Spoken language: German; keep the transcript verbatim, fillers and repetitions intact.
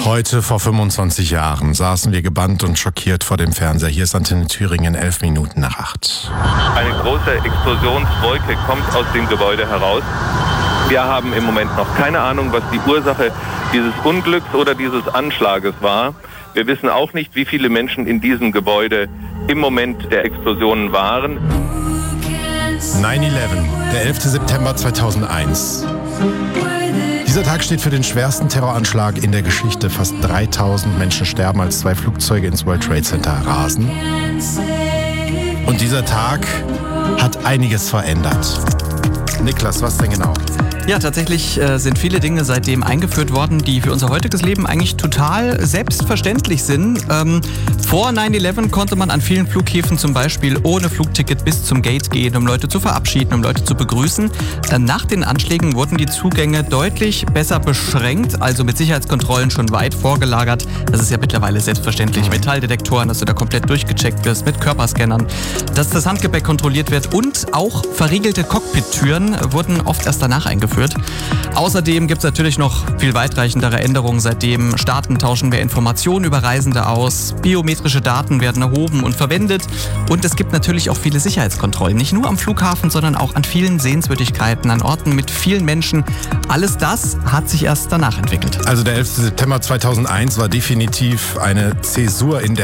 Heute vor fünfundzwanzig Jahren saßen wir gebannt und schockiert vor dem Fernseher. Hier ist Antenne Thüringen, elf Minuten nach acht. Eine große Explosionswolke kommt aus dem Gebäude heraus. Wir haben im Moment noch keine Ahnung, was die Ursache dieses Unglücks oder dieses Anschlages war. Wir wissen auch nicht, wie viele Menschen in diesem Gebäude im Moment der Explosionen waren. neun elf, der elfte September zweitausendeins. Dieser Tag steht für den schwersten Terroranschlag in der Geschichte. Fast dreitausend Menschen sterben, als zwei Flugzeuge ins World Trade Center rasen. Und dieser Tag hat einiges verändert. Niklas, was denn genau? Ja, tatsächlich äh, sind viele Dinge seitdem eingeführt worden, die für unser heutiges Leben eigentlich total selbstverständlich sind. Ähm, vor neun elf konnte man an vielen Flughäfen zum Beispiel ohne Flugticket bis zum Gate gehen, um Leute zu verabschieden, um Leute zu begrüßen. Äh, nach den Anschlägen wurden die Zugänge deutlich besser beschränkt, also mit Sicherheitskontrollen schon weit vorgelagert. Das ist ja mittlerweile selbstverständlich. Metalldetektoren, dass du da komplett durchgecheckt wirst, mit Körperscannern, dass das Handgepäck kontrolliert wird und auch verriegelte Cockpit-Türen wurden oft erst danach eingeführt. Außerdem gibt es natürlich noch viel weitreichendere Änderungen. Seitdem Staaten tauschen mehr Informationen über Reisende aus, biometrische Daten werden erhoben und verwendet und es gibt natürlich auch viele Sicherheitskontrollen. Nicht nur am Flughafen, sondern auch an vielen Sehenswürdigkeiten, an Orten mit vielen Menschen. Alles das hat sich erst danach entwickelt. Also der elfte September zweitausendeins war definitiv eine Zäsur in der